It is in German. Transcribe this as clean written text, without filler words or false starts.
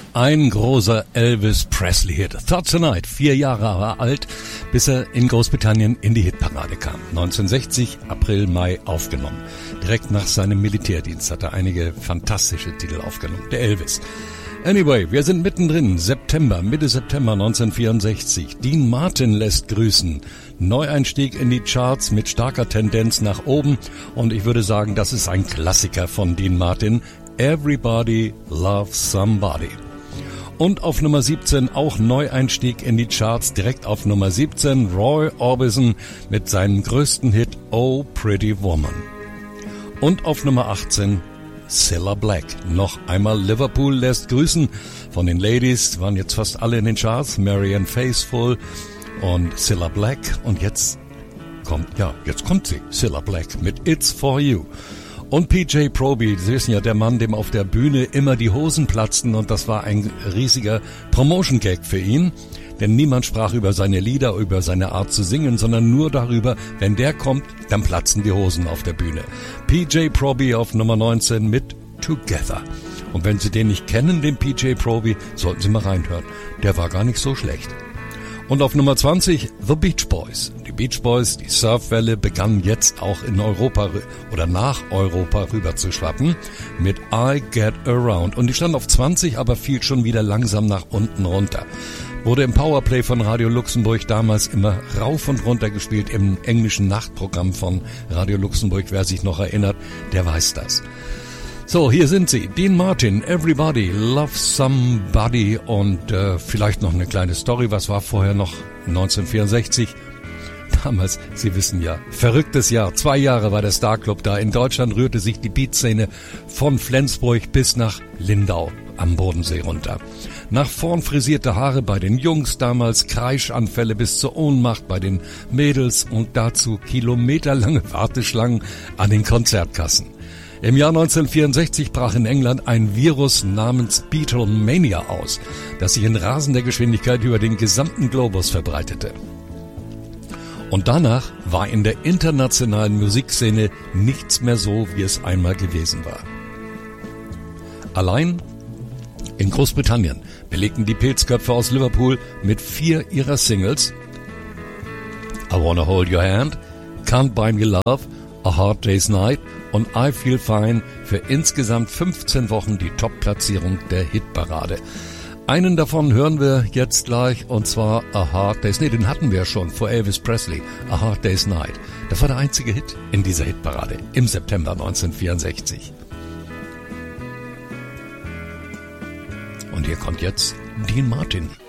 Ein großer Elvis Presley-Hit. Thought Tonight, 4 Jahre alt, bis er in Großbritannien in die Hitparade kam. 1960, April, Mai aufgenommen. Direkt nach seinem Militärdienst hat er einige fantastische Titel aufgenommen. Der Elvis. Anyway, wir sind mittendrin. Mitte September 1964. Dean Martin lässt grüßen. Neueinstieg in die Charts mit starker Tendenz nach oben. Und ich würde sagen, das ist ein Klassiker von Dean Martin. Everybody Loves Somebody. Und auf Nummer 17 auch Neueinstieg in die Charts, direkt auf Nummer 17 Roy Orbison mit seinem größten Hit Oh Pretty Woman. Und auf Nummer 18 Cilla Black. Noch einmal Liverpool lässt grüßen. Von den Ladies waren jetzt fast alle in den Charts. Marianne Faithfull und Cilla Black. Und jetzt kommt sie, Cilla Black mit It's For You. Und PJ Proby, Sie wissen ja, der Mann, dem auf der Bühne immer die Hosen platzten, und das war ein riesiger Promotion-Gag für ihn, denn niemand sprach über seine Lieder, über seine Art zu singen, sondern nur darüber, wenn der kommt, dann platzen die Hosen auf der Bühne. PJ Proby auf Nummer 19 mit Together. Und wenn Sie den nicht kennen, den PJ Proby, sollten Sie mal reinhören. Der war gar nicht so schlecht. Und auf Nummer 20 The Beach Boys. Die Beach Boys, die Surfwelle, begann jetzt auch in Europa oder nach Europa rüber zu schwappen mit I Get Around. Und die stand auf 20, aber fiel schon wieder langsam nach unten runter. Wurde im Powerplay von Radio Luxemburg damals immer rauf und runter gespielt im englischen Nachtprogramm von Radio Luxemburg. Wer sich noch erinnert, der weiß das. So, hier sind sie. Dean Martin, Everybody Loves Somebody. Und vielleicht noch eine kleine Story. Was war vorher noch 1964? Damals, Sie wissen ja, verrücktes Jahr. 2 Jahre war der Starclub da. In Deutschland rührte sich die Beatszene von Flensburg bis nach Lindau am Bodensee runter. Nach vorn frisierte Haare bei den Jungs damals, Kreischanfälle bis zur Ohnmacht bei den Mädels und dazu kilometerlange Warteschlangen an den Konzertkassen. Im Jahr 1964 brach in England ein Virus namens Beatlemania aus, das sich in rasender Geschwindigkeit über den gesamten Globus verbreitete. Und danach war in der internationalen Musikszene nichts mehr so, wie es einmal gewesen war. Allein in Großbritannien belegten die Pilzköpfe aus Liverpool mit 4 ihrer Singles I Wanna Hold Your Hand, Can't Buy Me Love, A Hard Day's Night und I Feel Fine für insgesamt 15 Wochen die Top-Platzierung der Hitparade. Einen davon hören wir jetzt gleich, und zwar A Hard Day's Night. Den hatten wir schon vor Elvis Presley, A Hard Day's Night. Das war der einzige Hit in dieser Hitparade im September 1964. Und hier kommt jetzt Dean Martin.